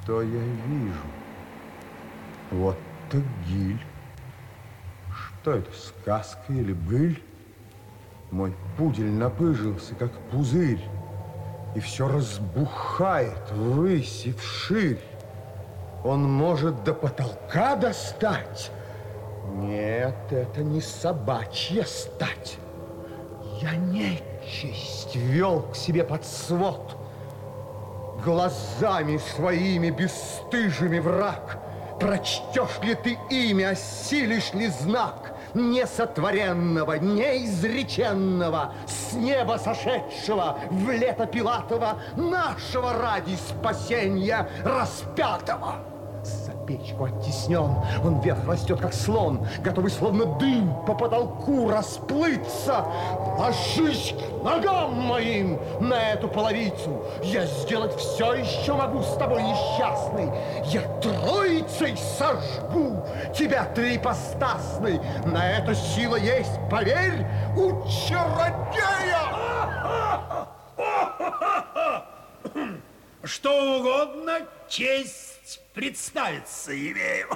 Что я вижу? Вот так гиль. Что это, сказка или быль? Мой пудель напыжился, как пузырь, и все разбухает ввысь и вширь. Он может до потолка достать. Нет, это не собачья стать. Я нечисть вел к себе под свод. Глазами своими бесстыжими враг. Прочтешь ли ты имя, осилишь ли знак несотворенного, неизреченного, с неба сошедшего в лето Пилатова, нашего ради спасения распятого? За печку оттеснен, он вверх растет, как слон, готовый словно дым по потолку расплыться. Ложись к ногам моим на эту половицу. Я сделать все еще могу с тобой, несчастный. Я троицей сожгу тебя, ты ипостасный. На это сила есть, поверь, у чародея. Что угодно, честь представиться имею.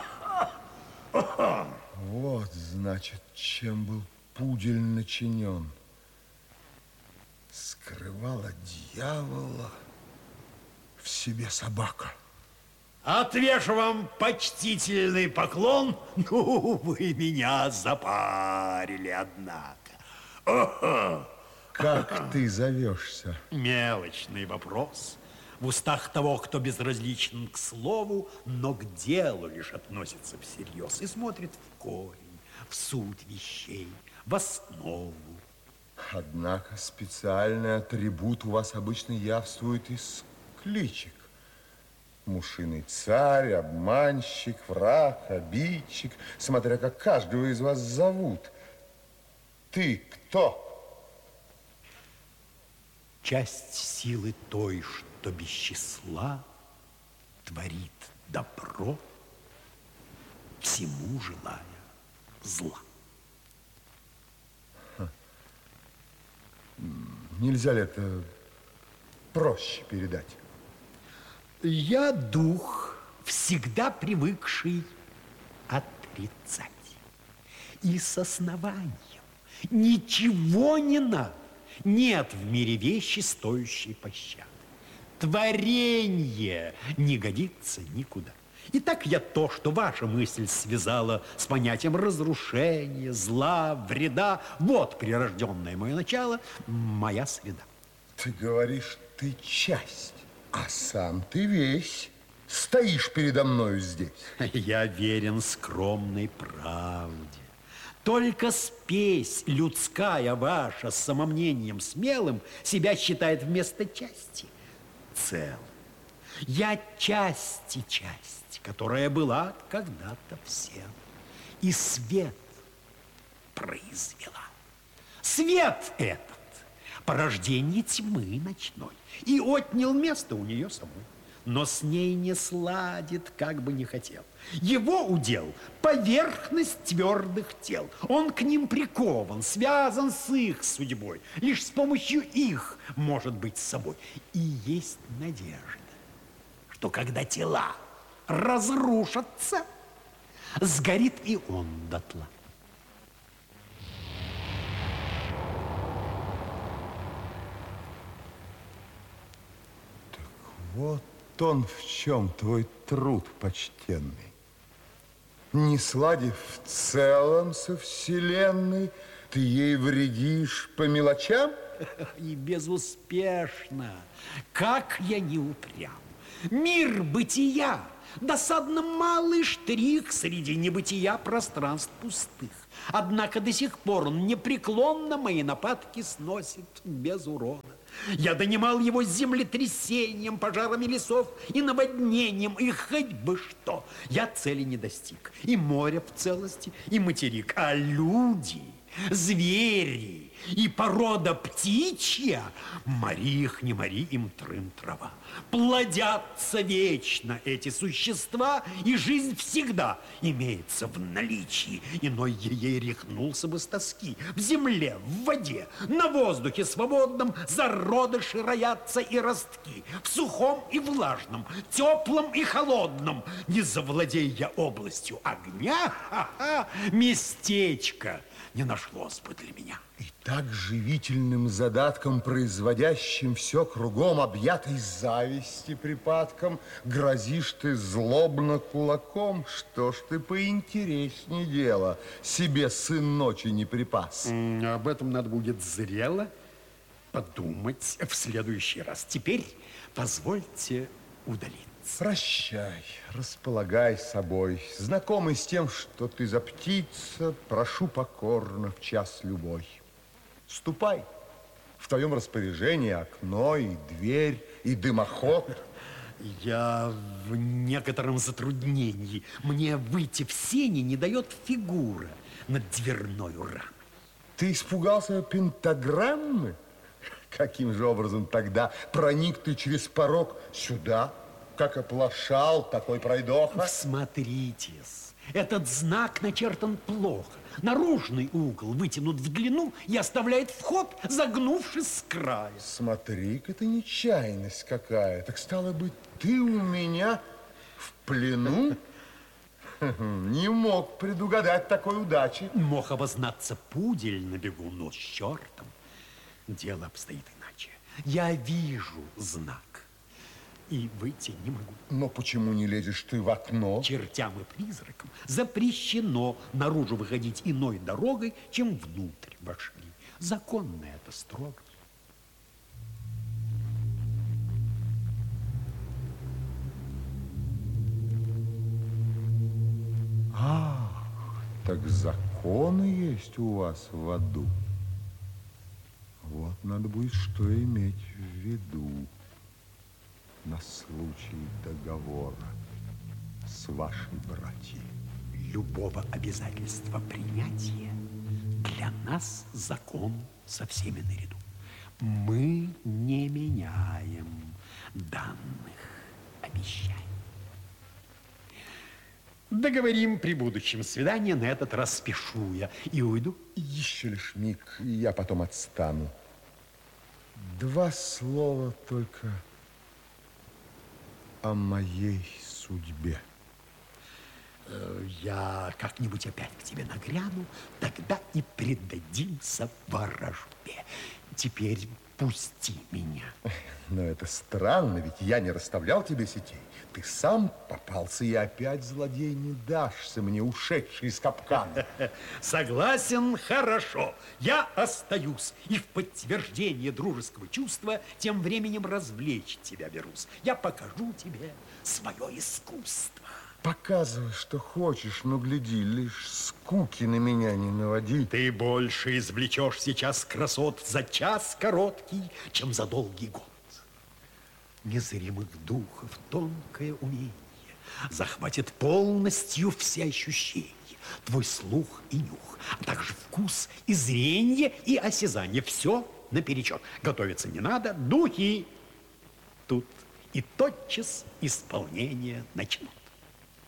Вот, значит, чем был пудель начинен. Скрывала дьявола в себе собака. Отвешу вам почтительный поклон. Ну, вы меня запарили, однако. Как ты зовешься? Мелочный вопрос. В устах того, кто безразличен к слову, но к делу лишь относится всерьез и смотрит в корень, в суть вещей, в основу. Однако специальный атрибут у вас обычно явствует из кличек. Мушиный царь, обманщик, враг, обидчик, смотря как каждого из вас зовут. Ты кто? Часть силы той, что без числа творит добро, всему желая зла. Нельзя ли это проще передать? Я дух, всегда привыкший отрицать. И с основанием ничего не надо. Нет в мире вещи, стоящей пощады. Творение не годится никуда. Итак, я то, что ваша мысль связала с понятием разрушения, зла, вреда. Вот прирожденное мое начало, моя среда. Ты говоришь, ты часть, а сам ты весь. Стоишь передо мною здесь. Я верен скромной правде. Только спесь людская ваша с самомнением смелым себя считает вместо части целым. Я части часть, которая была когда-то всем. И свет произвела. Свет этот порождение тьмы ночной и отнял место у нее самой. Но с ней не сладит, как бы не хотел. Его удел – поверхность твердых тел. Он к ним прикован, связан с их судьбой. Лишь с помощью их может быть с собой. И есть надежда, что когда тела разрушатся, сгорит и он дотла. Так вот он в чем твой труд почтенный. Не сладив в целом со вселенной, ты ей вредишь по мелочам? И безуспешно. Как я не упрям. Мир бытия досадно малый штрих среди небытия пространств пустых. Однако до сих пор он непреклонно мои нападки сносит без урона. Я донимал его землетрясением, пожарами лесов и наводнением, и хоть бы что. Я цели не достиг. И море в целости, и материк. А люди, звери, И порода птичья, мори их, не мори им трын-трава. Плодятся вечно эти существа, и жизнь всегда имеется в наличии. Иной ей рехнулся бы с тоски. В земле, в воде, на воздухе свободном зародыши роятся и ростки. В сухом и влажном, теплом и холодном, не завладея я областью огня, местечко не нашлось бы для меня. И так живительным задатком, производящим все кругом, объятый зависти припадком, грозишь ты злобно кулаком. Что ж ты поинтереснее дело, себе сын ночи не припас? Об этом надо будет зрело подумать в следующий раз. Теперь позвольте удалиться. Прощай, располагай собой. Знакомый с тем, что ты за птица, прошу покорно в час любой. Ступай. В твоем распоряжении окно и дверь, и дымоход. Я в некотором затруднении. Мне выйти в сени не дает фигура над дверной рамой. Ты испугался пентаграммы? Каким же образом тогда проник ты через порог сюда? Как оплошал такой пройдоха? Всмотритесь, этот знак начертан плохо. Наружный угол вытянут в длину и оставляет вход, загнувшись с края. Смотри-ка, это нечаянность какая. Так стало быть, ты у меня в плену? Не мог предугадать такой удачи. Мог обознаться пудель на бегу, но с чертом дело обстоит иначе. Я вижу знак и выйти не могу. Но почему не лезешь ты в окно? Чертям и призракам запрещено наружу выходить иной дорогой, чем внутрь вошли. Законно это строго. Ах, так законы есть у вас в аду. Вот надо будет что иметь в виду на случай договора с вашей братьей. Любого обязательства принятия для нас закон со всеми наряду. Мы не меняем данных обещаний. Договорим при будущем свидании, на этот раз спешу я и уйду. Еще лишь миг, и я потом отстану. Два слова только о моей судьбе. Я как-нибудь опять к тебе нагряну, тогда и предадимся ворожбе. Теперь пусти меня. Но это странно, ведь я не расставлял тебе сетей. Ты сам попался, и опять, злодей, не дашься мне, ушедший из капкана. Согласен, хорошо. Я остаюсь. И в подтверждение дружеского чувства тем временем развлечь тебя берусь. Я покажу тебе свое искусство. Показывай, что хочешь, но гляди, лишь скуки на меня не наводи. Ты больше извлечешь сейчас красот за час короткий, чем за долгий год. Незримых духов тонкое умение захватит полностью все ощущения. Твой слух и нюх, а также вкус и зрение, и осязание. Все наперечет. Готовиться не надо, духи тут. И тотчас исполнение начнут.